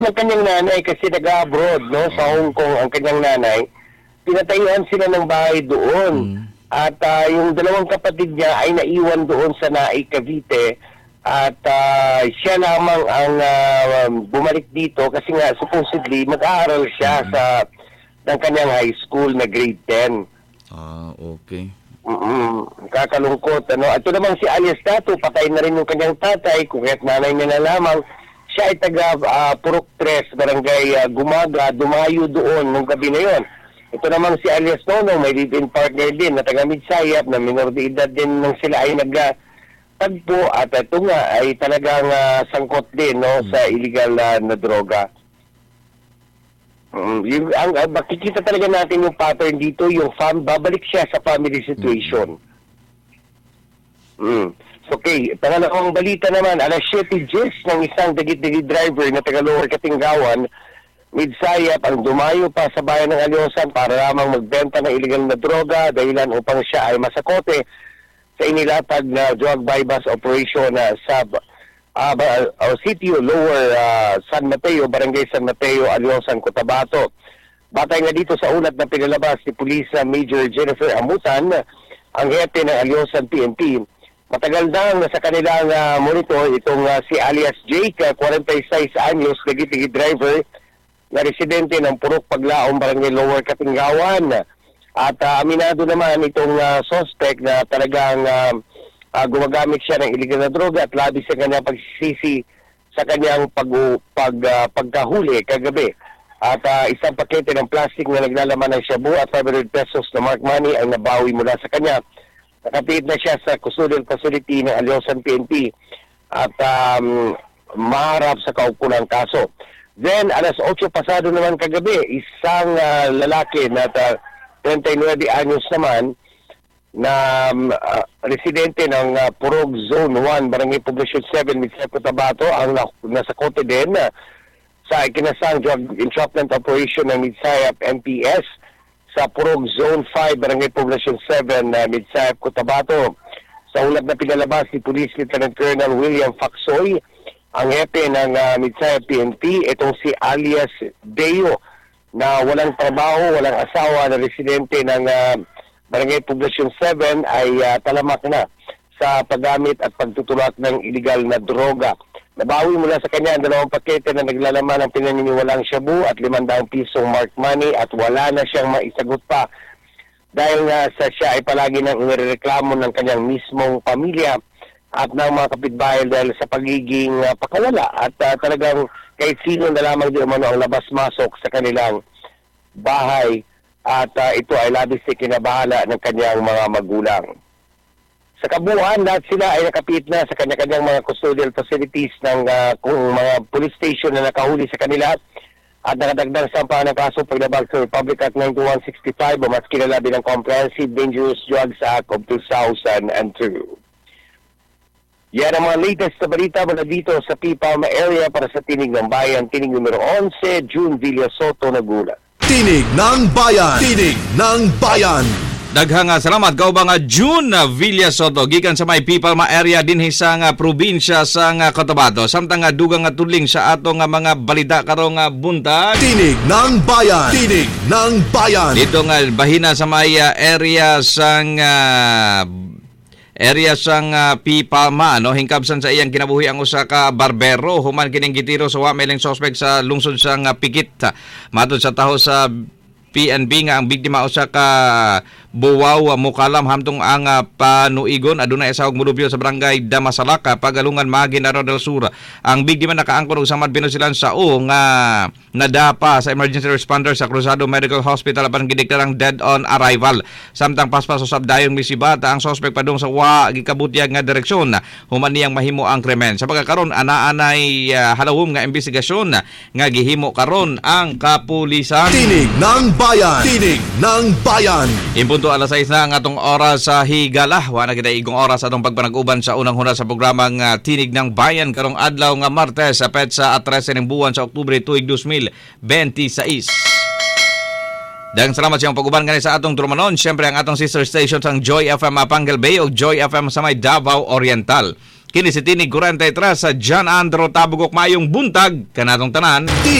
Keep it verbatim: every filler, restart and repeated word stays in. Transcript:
ng kanyang nanay kasi nag-abroad, no, sa Hong Kong ang kanyang nanay. Pinatayuan sila ng bahay doon. Mm. At uh, yung dalawang kapatid niya ay naiwan doon sa Naik, Cavite. At uh, siya lamang ang uh, bumalik dito kasi nga supposedly mag-aaral siya mm-hmm. sa ng kanyang high school na grade ten. Ah, okay. Mm-mm. Kakalungkot. Ano? At ito naman si alias Tato, patay na rin yung kanyang tatay, kung kaya't nanay niya na lamang. Siya ay taga uh, Purok tres, barangay uh, Gumaga, dumayo doon nung gabi na yon. Ito naman si alias Nono, may live-in partner din na taga Midsayap, na minor de edad din nung sila ay nagtagpo. At ito nga ay talagang uh, sangkot din, no, mm-hmm. sa illegal uh, na droga. Mm, yung, ang, ang, makikita talaga natin yung pattern dito, yung fam, babalik siya sa family situation. Mm. Okay, pangalawang balita naman, alas siyete Jess ng isang dagit-dagit driver na taga-Lower Katinggawan, Midsayap, ang dumayo pa sa bayan ng Alyosan para lamang magbenta ng illegal na droga dahilan upang siya ay masakote sa inilatag na drug bypass operation na sa Uh, uh, Sitio Lower uh, San Mateo, Barangay San Mateo, Alyosan, Cotabato. Batay nga dito sa ulat na pinalabas ni Police Major Jennifer Amutan, ang hepe ng Alyosan P N P. Matagal na sa kanilang uh, monitor itong uh, si alias Jake, uh, forty-six anyos, nagitigi driver na residente ng Purok Paglaong, Barangay Lower Katinggawan. At uh, aminado naman itong uh, suspect na talagang uh, Uh, gumagamit siya ng illegal na droga at labis sa kanyang pagsisisi sa kanyang pag, pag, uh, pagkahuli kagabi. At uh, isang pakete ng plastic na naglalaman ng shabu at five hundred pesos na mark money ay nabawi mula sa kanya. Nakapit na siya sa custodial facility ng Alyosan P N P at um, maharap sa kaukulang kaso. Then, alas otso pasado naman kagabi, isang uh, lalaki na uh, thirty-nine anyos naman, na uh, residente ng uh, Purog Zone one, Barangay Poblacion seven, Midsayap, Cotabato, ang na, nasakote din uh, sa ikinasang drug entrapment operation ng Midsayap M P S sa Purog Zone five, Barangay Poblacion seven, uh, Midsayap, Cotabato. Sa ulat na pinalabas ni Police Lieutenant Colonel William Facsoy, ang hepe ng uh, Midsayap P N P, itong si alias Deo, na walang trabaho, walang asawa, na residente ng uh, Barangay Poblacion seven ay uh, talamak na sa paggamit at pagtutulak ng illegal na droga. Nabawi mula sa kanya ang dalawang pakete na naglalaman ng pinaniniwalang shabu at limandang pisong mark money at wala na siyang maisagot pa dahil nga sa siya ay palagi nang inireklamo ng kanyang mismong pamilya at ng mga kapitbahay dahil sa pagiging uh, pakawala at uh, talagang kahit sino na lamang di umano ang labas-masok sa kanilang bahay. At uh, ito ay labis na kinabahala ng kanyang mga magulang. Sa kabuuan, lahat sila ay nakapit na sa kanya-kanyang mga custodial facilities ng uh, kung mga police station na nakahuli sa kanila at nakadagdag sa ampahan ng kaso paglabag sa Republic Act ninety-one sixty-five o mas kilala bilang Comprehensive Dangerous Drugs Act of two thousand two. Yan ang mga latest na balita mula dito sa P. Palma area para sa Tinig ng Bayan, Tinig numero eleven, June Villa Soto, Nagula. Tinig ng Bayan. Tinig ng Bayan. Daghang salamat kaw ba nga June Villa Soto gikan sa may P. Palma area dinhi sa nga probinsya sa nga Cotabato. Samtang nga dugang nga tuling sa ato nga mga balita karong nga buntag. Tinig ng Bayan. Tinig ng Bayan. Dito nga bahina sa may uh, area sa nga area sang uh, P. Palma, no, hingkabsan sa iyang kinabuhi ang usa ka barbero human kining gitiro sa wa may suspect sa lungsod sang uh, Pikit. Matod sa taho sa P N B nga ang biktima usa ka buwaw mukalam hamtong ang uh, panuigon adunay asawag mulupyo sa barangay Damasalaka, Pagalungan, Maguindanao del Sur. Ang biktima nakaangkon og samad binusilan sa o nga nadapa sa emergency responder sa Cruzado Medical Hospital apan gideklarang dead on arrival. Samtang paspas usab dayong misibata ang suspect padung sa wa gikabutyag nga direksyon human niyang mahimo ang krimen. Sa pagkakaron ana-anay uh, halawom nga investigasyon nga gihimo karon ang kapulisan. Tinig ng Bayan. Tinig ng Bayan. Impunto alas sais na ang atong oras sa higala. Wala kita igong oras atong pagpanag-uban sa unang huna sa programang uh, Tinig ng Bayan karong adlaw nga Martes sa petsa at trese ng buwan sa Oktubre tuig two thousand twenty-six. Daghang salamat sa iyong pag-uban kanina sa atong trumanon. Siyempre ang atong sister stations ang Joy F M Apangel Bay o Joy F M sa may Davao Oriental. Kini si Tinig forty-three sa John Andro Tabugok mayong buntag kanatong tanan.